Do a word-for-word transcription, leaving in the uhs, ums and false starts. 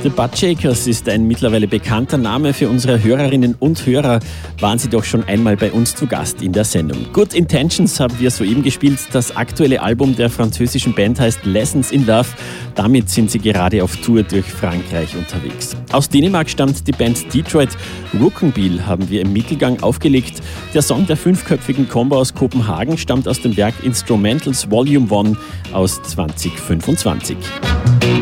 The Buttshakers ist ein mittlerweile bekannter Name für unsere Hörerinnen und Hörer. Waren sie doch schon einmal bei uns zu Gast in der Sendung. Good Intentions haben wir soeben gespielt. Das aktuelle Album der französischen Band heißt Lessons in Love. Damit sind sie gerade auf Tour durch Frankreich unterwegs. Aus Dänemark stammt die Band Detroit. Rockenbill haben wir im Mittelgang aufgelegt. Der Song der fünfköpfigen Combo aus Kopenhagen stammt aus dem Werk Instrumentals Volume eins aus zwanzig fünfundzwanzig.